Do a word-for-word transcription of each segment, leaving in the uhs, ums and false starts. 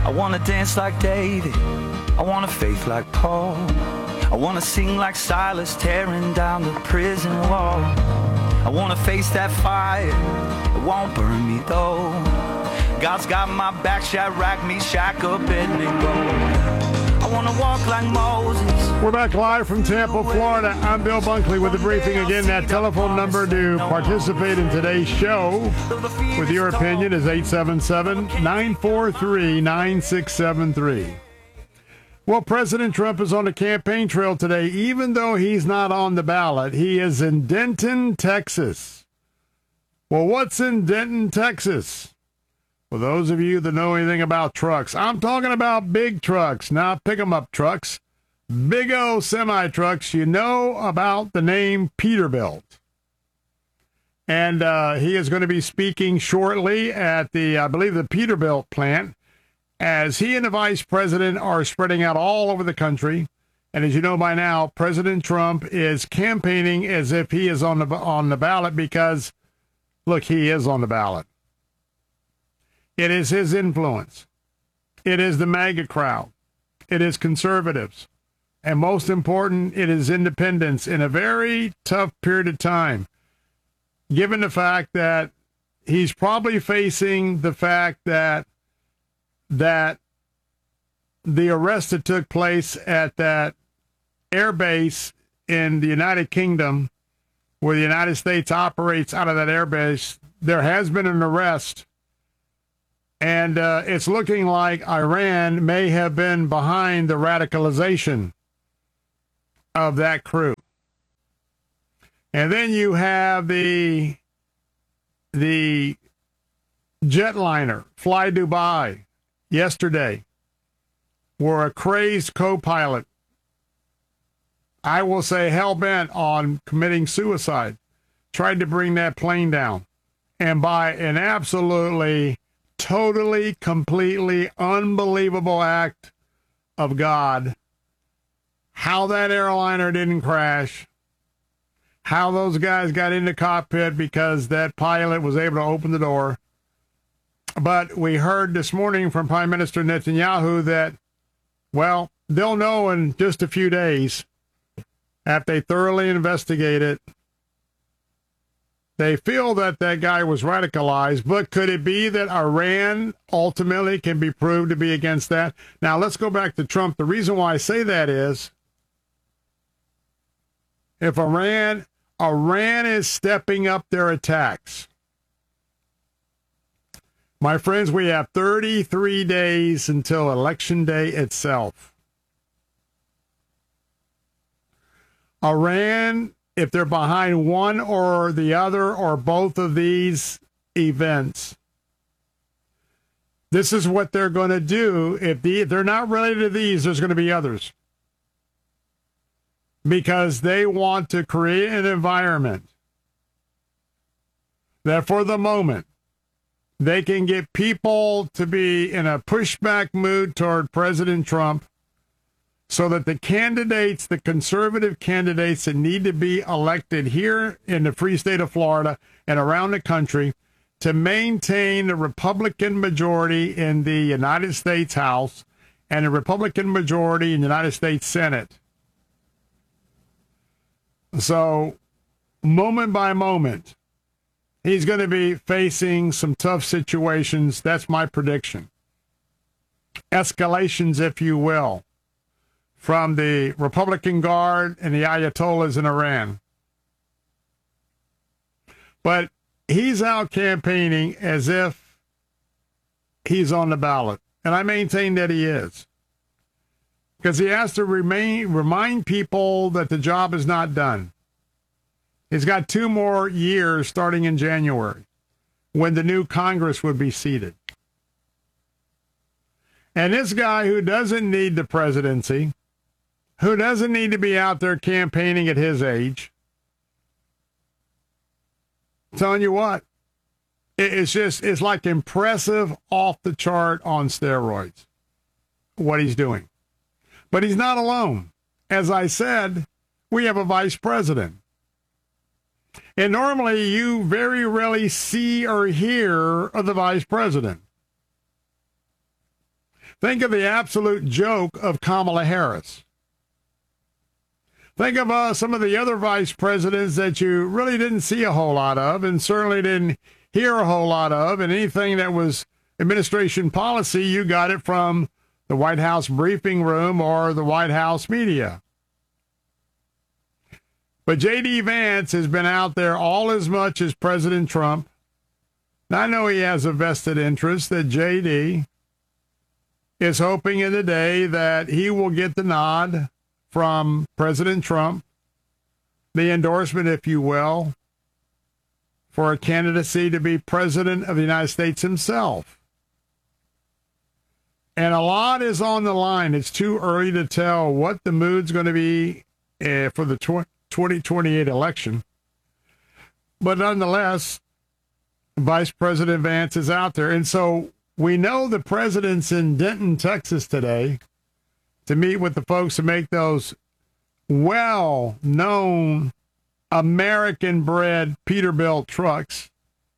I wanna dance like David, I want a faith like Paul. I wanna sing like Silas, tearing down the prison wall. I wanna face that fire, it won't burn me though. God's got my back, Shadrach, Meshach, Abednego. I wanna walk like Moses. We're back live from Tampa, Florida. I'm Bill Bunkley with the briefing. Again, that telephone number to participate in today's show with your opinion is eight seven seven, nine four three, nine six seven three. Well, President Trump is on the campaign trail today. Even though he's not on the ballot, he is in Denton, Texas. Well, what's in Denton, Texas? For those of you that know anything about trucks, I'm talking about big trucks, not pick-em-up trucks. Big O semi-trucks. You know about the name Peterbilt. And uh, he is going to be speaking shortly at the, I believe, the Peterbilt plant, as he and the vice president are spreading out all over the country. And as you know by now, President Trump is campaigning as if he is on the on the ballot because, look, he is on the ballot. It is his influence. It is the MAGA crowd. It is conservatives. And most important, it is independents in a very tough period of time, given the fact that he's probably facing the fact that that the arrest that took place at that air base in the United Kingdom, where the United States operates out of that air base, there has been an arrest. And uh, it's looking like Iran may have been behind the radicalization of that crew. And then you have the the jetliner, Fly Dubai, yesterday, where a crazed co-pilot, I will say hell-bent on committing suicide, tried to bring that plane down. And by an absolutely, totally, completely unbelievable act of God, how that airliner didn't crash, how those guys got in the cockpit because that pilot was able to open the door. But we heard this morning from Prime Minister Netanyahu that, well, they'll know in just a few days after they thoroughly investigate it. They feel that that guy was radicalized, but could it be that Iran ultimately can be proved to be against that? Now, let's go back to Trump. The reason why I say that is, if Iran, Iran is stepping up their attacks. My friends, we have thirty-three days until Election Day itself. Iran, if they're behind one or the other or both of these events, this is what they're going to do. If, the, if they're not related to these, there's going to be others. Because they want to create an environment that for the moment, they can get people to be in a pushback mood toward President Trump so that the candidates, the conservative candidates that need to be elected here in the free state of Florida and around the country to maintain the Republican majority in the United States House and a Republican majority in the United States Senate. So, moment by moment, he's going to be facing some tough situations. That's my prediction. Escalations, if you will, from the Republican Guard and the Ayatollahs in Iran. But he's out campaigning as if he's on the ballot. And I maintain that he is. Because he has to remain, remind people that the job is not done. He's got two more years starting in January when the new Congress would be seated. And this guy who doesn't need the presidency, who doesn't need to be out there campaigning at his age, I'm telling you what, it's just, it's like impressive off the chart on steroids, what he's doing. But he's not alone. As I said, we have a vice president. And normally you very rarely see or hear of the vice president. Think of the absolute joke of Kamala Harris. Think of uh, some of the other vice presidents that you really didn't see a whole lot of and certainly didn't hear a whole lot of. And anything that was administration policy, you got it from the White House briefing room or the White House media. But J D. Vance has been out there all as much as President Trump. Now, I know he has a vested interest that J D is hoping in the day that he will get the nod from President Trump, the endorsement, if you will, for a candidacy to be president of the United States himself. And a lot is on the line. It's too early to tell what the mood's going to be uh, for the twenty twenty-eight election. But nonetheless, Vice President Vance is out there. And so we know the president's in Denton, Texas today to meet with the folks to make those well-known American-bred Peterbilt trucks.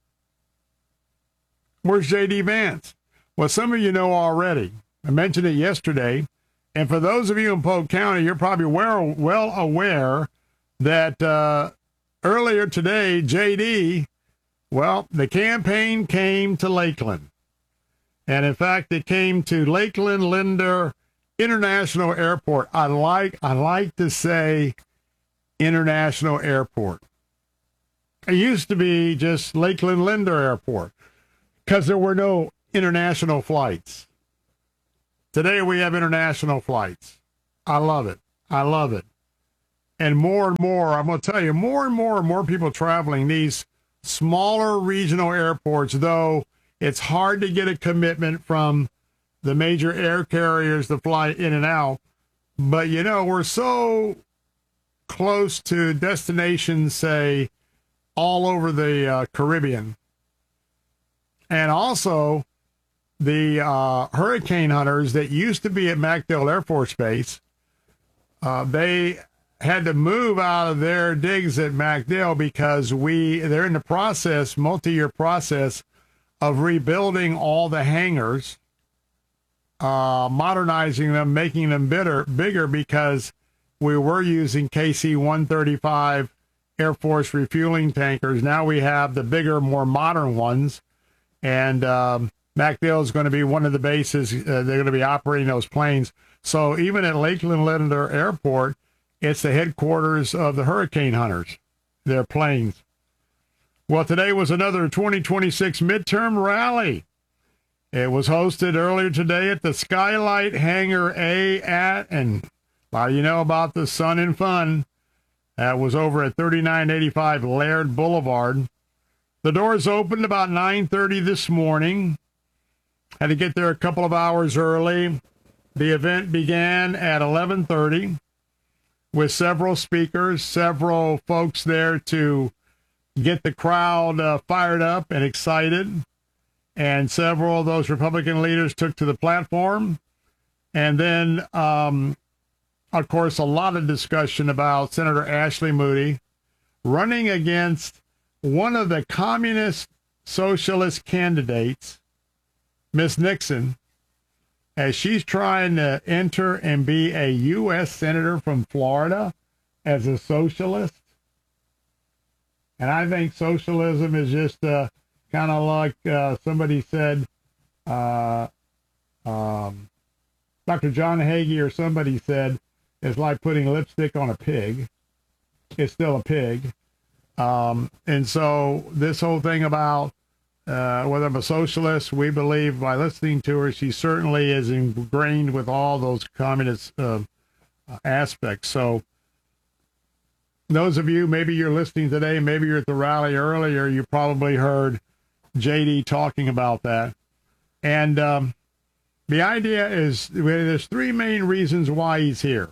Where's J D. Vance? Well, some of you know already. I mentioned it yesterday. And for those of you in Polk County, you're probably well, well aware that uh, earlier today, J D, well, the campaign came to Lakeland. And in fact, it came to Lakeland Linder International Airport. I like I like to say International Airport. It used to be just Lakeland Linder Airport because there were no international flights. Today we have international flights. I love it. I love it. And more and more, I'm going to tell you, more and more and more people traveling these smaller regional airports, though it's hard to get a commitment from the major air carriers to fly in and out. But, you know, we're so close to destinations, say, all over the uh, Caribbean. And also the uh, hurricane hunters that used to be at MacDill Air Force Base, uh, they had to move out of their digs at MacDill because we they're in the process, multi-year process, of rebuilding all the hangars, uh, modernizing them, making them bigger, bigger because we were using K C one thirty-five Air Force refueling tankers. Now we have the bigger, more modern ones. And um, MacDill is going to be one of the bases. Uh, they're going to be operating those planes. So even at Lakeland Linder Airport, it's the headquarters of the hurricane hunters, their planes. Well, today was another twenty twenty-six midterm rally. It was hosted earlier today at the Skylight Hangar A at, and a lot of you know about the Sun and Fun. That was over at thirty-nine eighty-five Laird Boulevard. The doors opened about nine thirty this morning. Had to get there a couple of hours early. The event began at eleven thirty with several speakers, several folks there to get the crowd uh, fired up and excited. And several of those Republican leaders took to the platform. And then, um, of course, a lot of discussion about Senator Ashley Moody running against one of the communist socialist candidates, Miss Nixon, as she's trying to enter and be a U S senator from Florida as a socialist. And I think socialism is just uh, kind of like uh, somebody said, uh, um, Doctor John Hagee or somebody said, it's like putting lipstick on a pig. It's still a pig. Um, and so this whole thing about uh, whether I'm a socialist, we believe by listening to her, she certainly is ingrained with all those communist uh, aspects. So those of you, maybe you're listening today, maybe you're at the rally earlier, you probably heard J D talking about that. And um, the idea is there's three main reasons why he's here.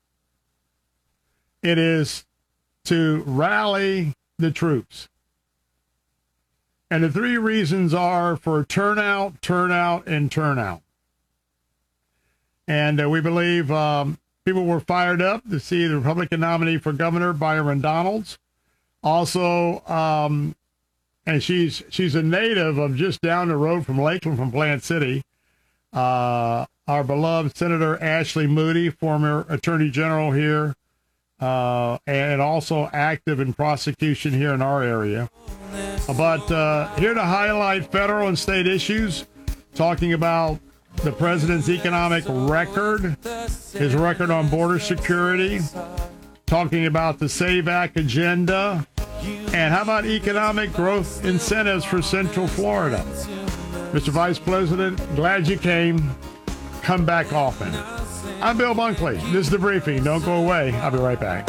It is to rally the troops. And the three reasons are for turnout, turnout, and turnout. And uh, we believe um, people were fired up to see the Republican nominee for governor, Byron Donalds. Also, um, and she's she's a native of just down the road from Lakeland, from Plant City. uh, our beloved Senator Ashley Moody, former Attorney General here, uh, and also active in prosecution here in our area. But uh, here to highlight federal and state issues, talking about the president's economic record, his record on border security, talking about the SAVE Act agenda, and how about economic growth incentives for Central Florida? Mister Vice President, glad you came. Come back often. I'm Bill Bunkley. This is The Briefing. Don't go away. I'll be right back.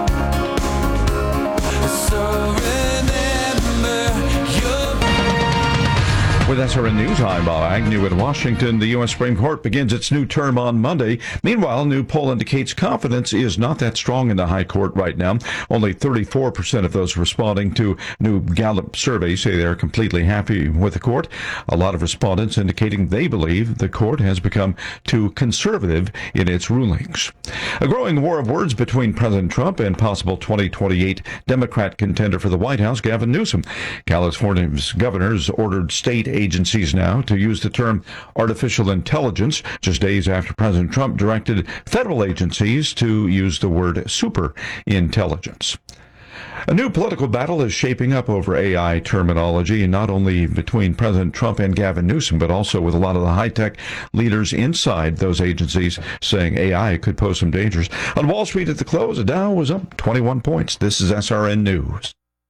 With S R N News, I'm Bob Agnew in Washington. The U S Supreme Court begins its new term on Monday. Meanwhile, a new poll indicates confidence is not that strong in the High Court right now. Only thirty-four percent of those responding to new Gallup survey say they're completely happy with the court. A lot of respondents indicating they believe the court has become too conservative in its rulings. A growing war of words between President Trump and possible twenty twenty-eight Democrat contender for the White House, Gavin Newsom. California's governors ordered state agencies now to use the term artificial intelligence, just days after President Trump directed federal agencies to use the word super intelligence. A new political battle is shaping up over A I terminology, not only between President Trump and Gavin Newsom, but also with a lot of the high-tech leaders inside those agencies saying A I could pose some dangers. On Wall Street at the close, the Dow was up twenty-one points. This is S R N News.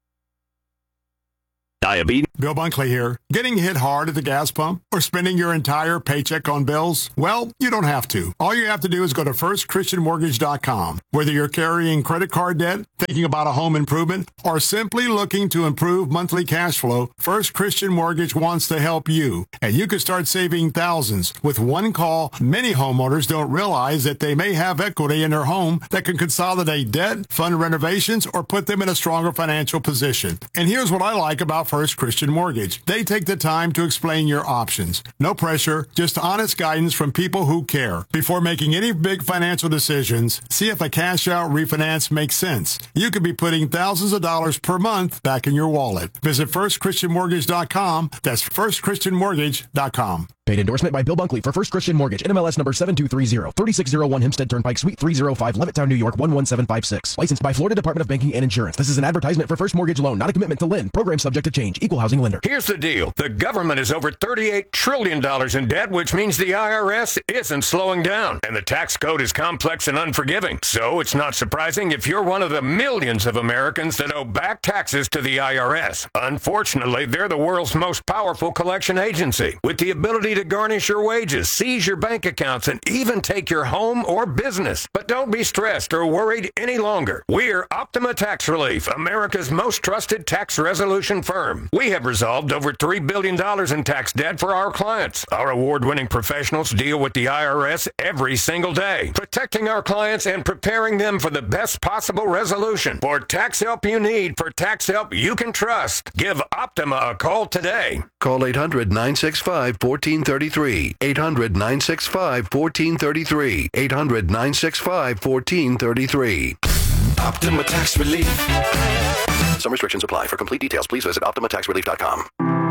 Diabetes. Bill Bunkley here. Getting hit hard at the gas pump or spending your entire paycheck on bills? Well, you don't have to. All you have to do is go to first christian mortgage dot com. Whether you're carrying credit card debt, thinking about a home improvement, or simply looking to improve monthly cash flow, First Christian Mortgage wants to help you. And you can start saving thousands with one call. Many homeowners don't realize that they may have equity in their home that can consolidate debt, fund renovations, or put them in a stronger financial position. And here's what I like about First Christian Mortgage. They take the time to explain your options. No pressure, just honest guidance from people who care. Before making any big financial decisions, see if a cash out refinance makes sense. You could be putting thousands of dollars per month back in your wallet. Visit first christian mortgage dot com. That's first christian mortgage dot com. Paid endorsement by Bill Bunkley for First Christian Mortgage, N M L S number seven two three zero, three six zero one Hempstead Turnpike, Suite three oh five, Levittown, New York one one seven five six. Licensed by Florida Department of Banking and Insurance. This is an advertisement for First Mortgage Loan, not a commitment to lend. Program subject to change. Equal housing lender. Here's the deal. The government is over thirty-eight trillion dollars in debt, which means the I R S isn't slowing down. And the tax code is complex and unforgiving. So it's not surprising if you're one of the millions of Americans that owe back taxes to the I R S. Unfortunately, they're the world's most powerful collection agency, with the ability to garnish your wages, seize your bank accounts, and even take your home or business. But don't be stressed or worried any longer. We're Optima Tax Relief, America's most trusted tax resolution firm. We have resolved over three billion dollars in tax debt for our clients. Our award-winning professionals deal with the I R S every single day, protecting our clients and preparing them for the best possible resolution. For tax help you need, for tax help you can trust, give Optima a call today. Call eight hundred, nine six five, one four three three. eight hundred, nine six five, one four three three. eight hundred, nine six five, one four three three. Optima Tax Relief. Some restrictions apply. For complete details, please visit optima tax relief dot com.